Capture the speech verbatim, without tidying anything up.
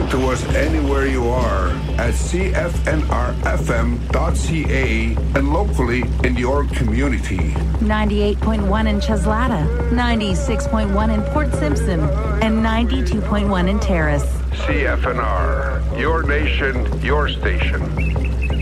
Listen to us anywhere you are at c f n r f m dot c a and locally in your community. ninety-eight point one in Cheslata, ninety-six point one in Port Simpson, and ninety-two point one in Terrace. C F N R, your nation, your station.